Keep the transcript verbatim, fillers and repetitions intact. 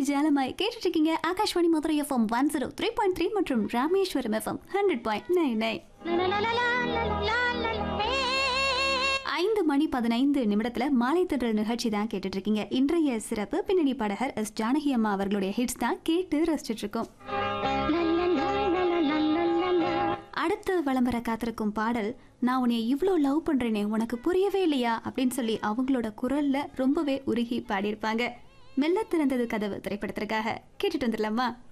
ஜாலமாய் கேட்டுட்டு இருக்கீங்க Akashvani Madurai FM one zero three point three மற்றும் Rameswaram FM hundred point nine nine. ஐந்து மணி பதினைந்து நிமிடத்துல மாலை திடல் நிகழ்ச்சி தான் கேட்டுட்டு இருக்கீங்க. இன்றைய சிறப்பு பின்னணி பாடகர் எஸ் ஜானகி அம்மா அவர்களுடைய ஹிட்ஸ் தான் கேட்டு ரசிச்சுட்டு இருக்கோம். அடுத்து விளம்பர காத்திருக்கும் பாடல் நான் உன்னை இவ்வளோ லவ் பண்றேனே உனக்கு புரியவே இல்லையா அப்படின்னு சொல்லி அவங்களோட குரல்ல ரொம்பவே உருகி பாடியிருப்பாங்க. மெல்ல திறந்தது கதவு திரைப்படத்திற்காக கேட்டுட்டு வந்துடலாமா?